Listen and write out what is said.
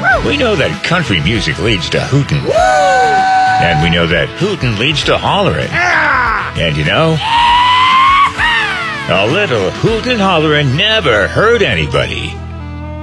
We know that country music leads to hootin'. And we know that hootin' leads to hollerin'. And you know, a little hootin' hollerin' never hurt anybody.